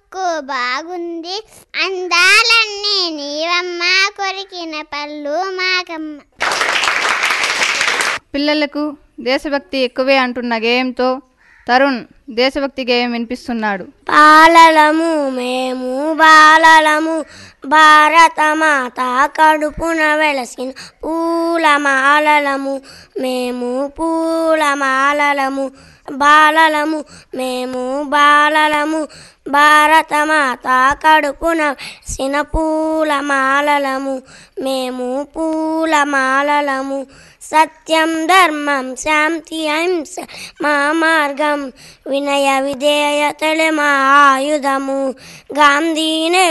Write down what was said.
ముక్కు బాగుంది, అందాలన్నీ నీవమ్మ, కొరికిన పళ్ళు మాకమ్మ. పిల్లలకు దేశభక్తి ఎక్కువే అంటున్న గేయంతో తరుణ్ దేశభక్తి గేయం వినిపిస్తున్నాడు. బాలలము మేము బాలలము, భారతమాత కడుపున వెలసిన పూలమాలలము, మేము పూలమాలలము. బాలలము మేము బాలలము, భారతమాత కడుపున వెలసిన పూలమాలలము, మేము పూలమాలలము. సత్యం ధర్మం శాంతి అహింస మా మార్గం, వినయ విధేయతలే మా ఆయుధము. గాంధీనే